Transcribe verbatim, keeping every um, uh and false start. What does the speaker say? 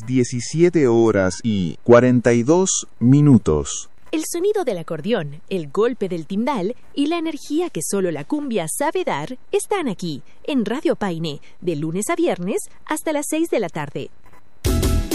diecisiete horas y cuarenta y dos minutos. El sonido del acordeón, el golpe del timbal y la energía que solo la cumbia sabe dar están aquí, en Radio Paine, de lunes a viernes hasta las seis de la tarde.